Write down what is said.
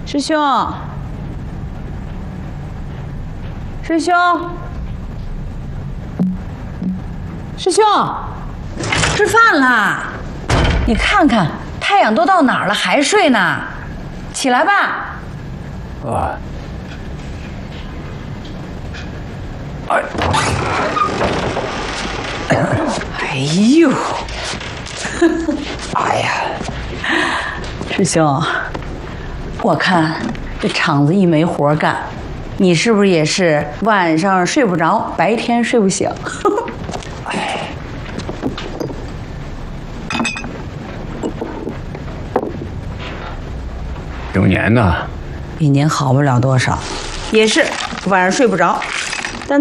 师兄，师兄，师兄，吃饭啦！你看看太阳都到哪儿了，还睡呢？起来吧！ 啊！ 哎呦！ 哎呀， 师兄，我看这厂子一没活干，你是不是也是晚上睡不着，白天睡不醒？ 哎，有年呢， 比您好不了多少，也是晚上睡不着，